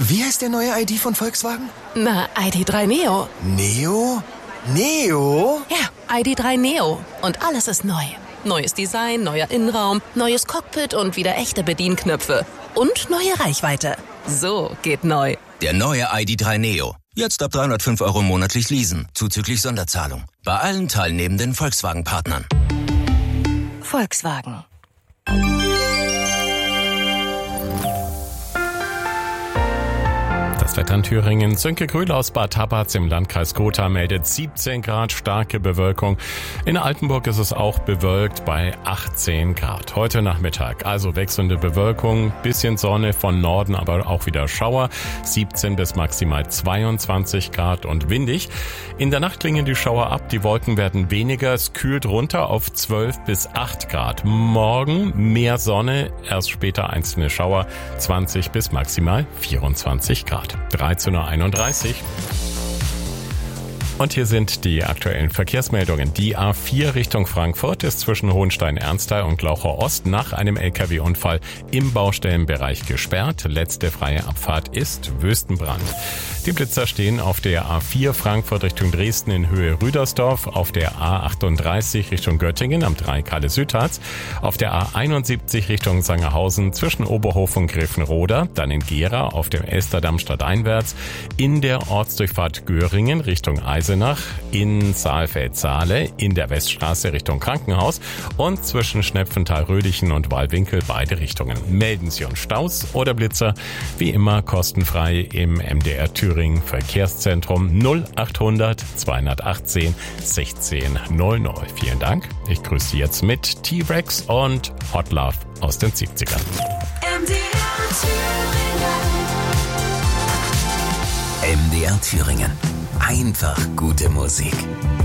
Wie heißt der neue ID von Volkswagen? Na, ID.3 Neo. Neo? Neo? Ja, ID.3 Neo. Und alles ist neu. Neues Design, neuer Innenraum, neues Cockpit und wieder echte Bedienknöpfe. Und neue Reichweite. So geht neu. Der neue ID.3 Neo. Jetzt ab 305 € monatlich leasen, zuzüglich Sonderzahlung. Bei allen teilnehmenden Volkswagen-Partnern. Volkswagen. Das Wetter in Thüringen. Sönke Grühl aus Bad Haberts im Landkreis Gotha meldet 17 Grad, starke Bewölkung. In Altenburg ist es auch bewölkt bei 18 Grad. Heute Nachmittag also wechselnde Bewölkung, bisschen Sonne von Norden, aber auch wieder Schauer. 17 bis maximal 22 Grad und windig. In der Nacht klingen die Schauer ab, die Wolken werden weniger, es kühlt runter auf 12 bis 8 Grad. Morgen mehr Sonne, erst später einzelne Schauer, 20 bis maximal 24 Grad. 13:31 Uhr. Und hier sind die aktuellen Verkehrsmeldungen. Die A4 Richtung Frankfurt ist zwischen Hohenstein-Ernsthal und Glauchau Ost nach einem LKW-Unfall im Baustellenbereich gesperrt. Letzte freie Abfahrt ist Wüstenbrand. Die Blitzer stehen auf der A4 Frankfurt Richtung Dresden in Höhe Rüdersdorf, auf der A38 Richtung Göttingen am Dreikale-Südharz, auf der A71 Richtung Sangerhausen zwischen Oberhof und Griffenroda, dann in Gera auf dem Elsterdamm stadteinwärts, in der Ortsdurchfahrt Göringen Richtung Eisenach, in Saalfeld-Saale, in der Weststraße Richtung Krankenhaus und zwischen Schnepfenthal-Rödichen und Wallwinkel beide Richtungen. Melden Sie uns Staus oder Blitzer, wie immer kostenfrei im MDR Thüringen Verkehrszentrum 0800 218 1600. Vielen Dank. Ich grüße Sie jetzt mit T-Rex und Hot Love aus den 70ern. MDR Thüringen. Einfach gute Musik.